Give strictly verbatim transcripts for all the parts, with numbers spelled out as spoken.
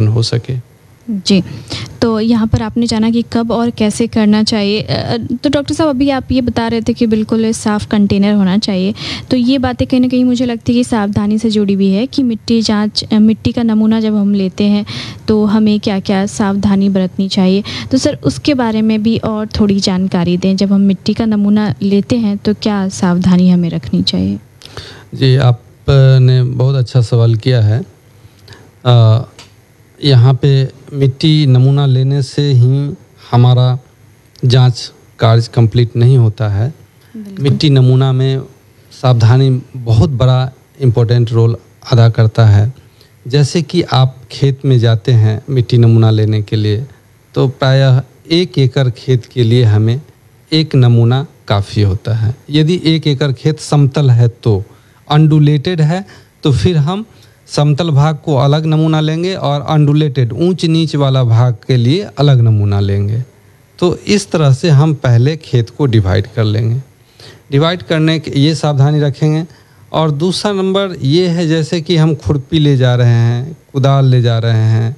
उत्पन्न हो सके। जी, तो यहाँ पर आपने जाना कि कब और कैसे करना चाहिए। तो डॉक्टर साहब अभी आप ये बता रहे थे कि बिल्कुल साफ़ कंटेनर होना चाहिए, तो ये बातें कहीं न कहीं मुझे लगती है कि सावधानी से जुड़ी हुई है कि मिट्टी जाँच मिट्टी का नमूना जब हम लेते हैं तो हमें क्या-क्या सावधानी बरतनी चाहिए। तो सर उसके बारे में भी और थोड़ी जानकारी दें, जब हम मिट्टी का नमूना लेते हैं तो क्या सावधानी हमें रखनी चाहिए? जी, आपने बहुत अच्छा सवाल किया है। आ, यहाँ पे मिट्टी नमूना लेने से ही हमारा जांच कार्य कंप्लीट नहीं होता है। मिट्टी नमूना में सावधानी बहुत बड़ा इम्पोर्टेंट रोल अदा करता है। जैसे कि आप खेत में जाते हैं मिट्टी नमूना लेने के लिए, तो प्रायः एक एकड़ खेत के लिए हमें एक नमूना काफ़ी होता है। यदि एक एकड़ खेत समतल है तो, अंडुलेटेड है तो फिर हम समतल भाग को अलग नमूना लेंगे और अंडुलेटेड ऊंच नीच वाला भाग के लिए अलग नमूना लेंगे। तो इस तरह से हम पहले खेत को डिवाइड कर लेंगे। डिवाइड करने के ये सावधानी रखेंगे। और दूसरा नंबर ये है, जैसे कि हम खुरपी ले जा रहे हैं, कुदाल ले जा रहे हैं,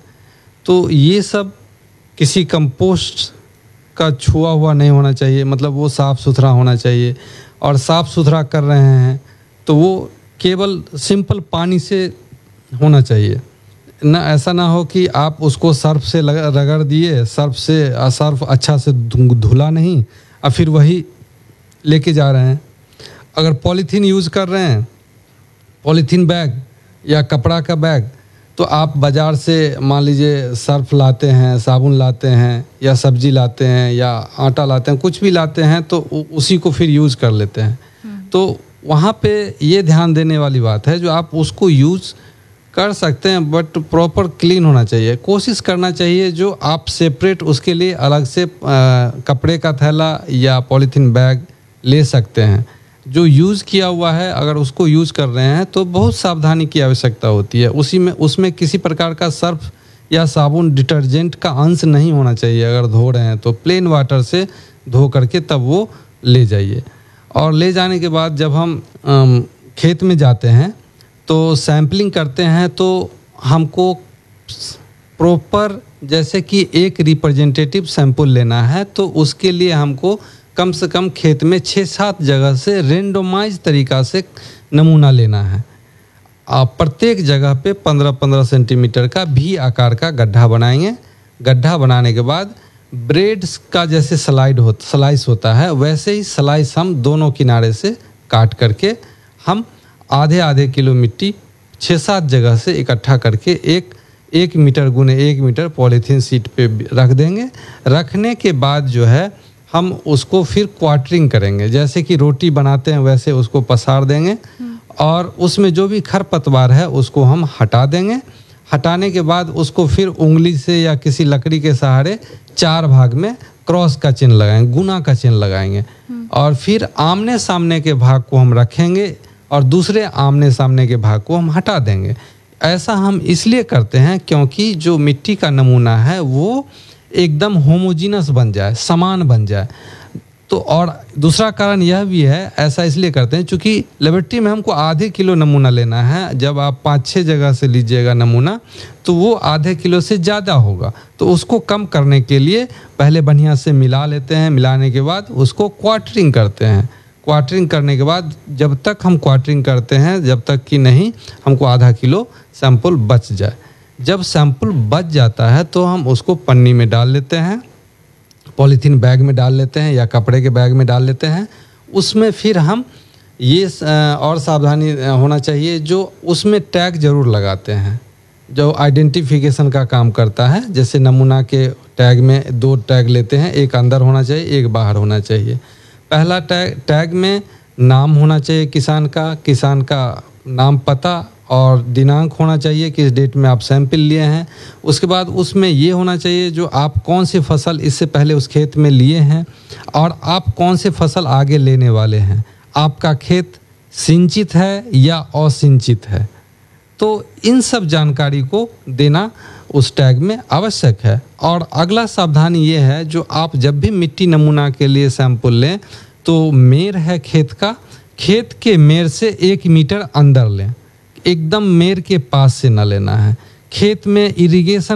तो ये सब किसी कंपोस्ट का छुआ हुआ नहीं होना चाहिए, मतलब वो साफ़ सुथरा होना चाहिए। और साफ़ सुथरा कर रहे हैं तो वो केवल सिंपल पानी से होना चाहिए ना, ऐसा ना हो कि आप उसको सर्फ से रगड़ दिए, सर्फ से सर्फ अच्छा से धुला नहीं और फिर वही लेके जा रहे हैं। अगर पॉलीथीन यूज़ कर रहे हैं, पॉलीथीन बैग या कपड़ा का बैग, तो आप बाज़ार से मान लीजिए सर्फ लाते हैं, साबुन लाते हैं या सब्जी लाते हैं या आटा लाते हैं, कुछ भी लाते हैं तो उसी को फिर यूज़ कर लेते हैं। तो वहाँ पे ये ध्यान देने वाली बात है, जो आप उसको यूज़ कर सकते हैं बट प्रॉपर क्लीन होना चाहिए। कोशिश करना चाहिए जो आप सेपरेट उसके लिए अलग से आ, कपड़े का थैला या पॉलीथीन बैग ले सकते हैं। जो यूज़ किया हुआ है अगर उसको यूज़ कर रहे हैं तो बहुत सावधानी की आवश्यकता होती है। उसी में उसमें किसी प्रकार का सर्फ या साबुन डिटर्जेंट का अंश नहीं होना चाहिए। अगर धो रहे हैं तो प्लेन वाटर से धो करके तब वो ले जाइए। और ले जाने के बाद जब हम आम, खेत में जाते हैं तो सैम्पलिंग करते हैं, तो हमको प्रॉपर जैसे कि एक रिप्रेजेंटेटिव सैंपल लेना है, तो उसके लिए हमको कम से कम खेत में छः सात जगह से रेंडोमाइज तरीका से नमूना लेना है। आप प्रत्येक जगह पे पंद्रह पंद्रह सेंटीमीटर का भी आकार का गड्ढा बनाएंगे। गड्ढा बनाने के बाद ब्रेड का जैसे स्लाइड हो स्लाइस होता है, वैसे ही स्लाइस हम दोनों किनारे से काट करके हम आधे आधे किलो मिट्टी छः सात जगह से इकट्ठा करके एक एक मीटर गुने एक मीटर पॉलीथीन सीट पे रख देंगे। रखने के बाद जो है हम उसको फिर क्वार्टरिंग करेंगे, जैसे कि रोटी बनाते हैं वैसे उसको पसार देंगे और उसमें जो भी खरपतवार है उसको हम हटा देंगे। हटाने के बाद उसको फिर उंगली से या किसी लकड़ी के सहारे चार भाग में क्रॉस का चिन्ह लगाएंगे, गुना का चिन्ह लगाएंगे और फिर आमने सामने के भाग को हम रखेंगे और दूसरे आमने सामने के भाग को हम हटा देंगे। ऐसा हम इसलिए करते हैं क्योंकि जो मिट्टी का नमूना है वो एकदम होमोजीनस बन जाए, समान बन जाए। तो और दूसरा कारण यह भी है, ऐसा इसलिए करते हैं क्योंकि लेबोरेटरी में हमको आधे किलो नमूना लेना है। जब आप पाँच छः जगह से लीजिएगा नमूना तो वो आधे किलो से ज़्यादा होगा, तो उसको कम करने के लिए पहले बढ़िया से मिला लेते हैं। मिलाने के बाद उसको क्वार्टरिंग करते हैं। क्वार्टरिंग करने के बाद जब तक हम क्वार्टरिंग करते हैं, जब तक कि नहीं हमको आधा किलो सैंपल बच जाए। जब सैंपल बच जाता है तो हम उसको पन्नी में डाल लेते हैं, पॉलीथीन बैग में डाल लेते हैं या कपड़े के बैग में डाल लेते हैं। उसमें फिर हम ये और सावधानी होना चाहिए, जो उसमें टैग ज़रूर लगाते हैं जो आइडेंटिफिकेशन का काम करता है। जैसे नमूना के टैग में दो टैग लेते हैं, एक अंदर होना चाहिए, एक बाहर होना चाहिए। पहला टैग टैग में नाम होना चाहिए किसान का, किसान का नाम, पता और दिनांक होना चाहिए, किस डेट में आप सैंपल लिए हैं। उसके बाद उसमें ये होना चाहिए जो आप कौन सी फसल इससे पहले उस खेत में लिए हैं और आप कौन से फसल आगे लेने वाले हैं। आपका खेत सिंचित है या असिंचित है, तो इन सब जानकारी को देना उस टैग में आवश्यक है। और अगला सावधानी ये है, जो आप जब भी मिट्टी नमूना के लिए सैंपल लें तो मेर है खेत का, खेत के मेर से एक मीटर अंदर लें, एकदम मेर के पास से न लेना है। खेत में इरिगेशन